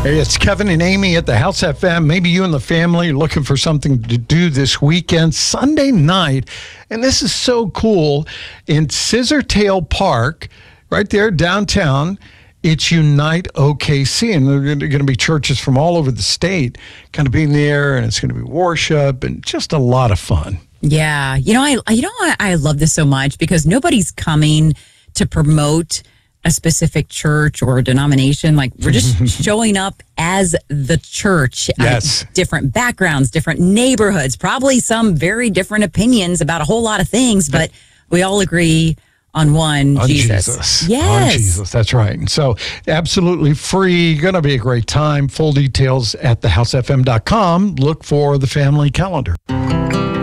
Hey, it's Kevin and Amy at the House FM. Maybe you and the family are looking for something to do this weekend, Sunday night. And this is so cool. In Scissortail Park, right there downtown, it's Unite OKC. And there are going to be churches from all over the state kind of being there. And it's going to be worship and just a lot of fun. Yeah. I love this so much because nobody's coming to promote a specific church or denomination. Like, we're just showing up as the church. Yes. Different backgrounds, different neighborhoods, probably some very different opinions about a whole lot of things, but we all agree on Jesus. Yes. On Jesus, that's right. And so absolutely free, going to be a great time. Full details at thehousefm.com. Look for the family calendar.